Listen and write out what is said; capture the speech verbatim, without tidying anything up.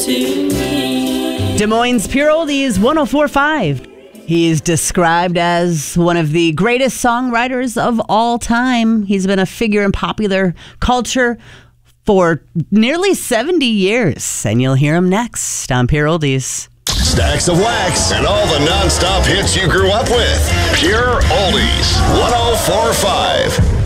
Des Moines Pure Oldies one oh four point five. He's described as one of the greatest songwriters of all time. He's been a figure in popular culture for nearly seventy years, and you'll hear him next on Pure Oldies. Stacks of wax and all the non-stop hits you grew up with. Pure Oldies one oh four point five.